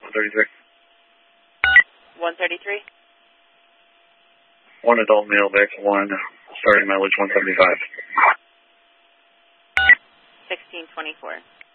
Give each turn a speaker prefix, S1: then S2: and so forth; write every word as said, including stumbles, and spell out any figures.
S1: one thirty-three.
S2: one thirty-three.
S1: One adult male, back to one, starting mileage one seventy-five.
S2: sixteen twenty-four.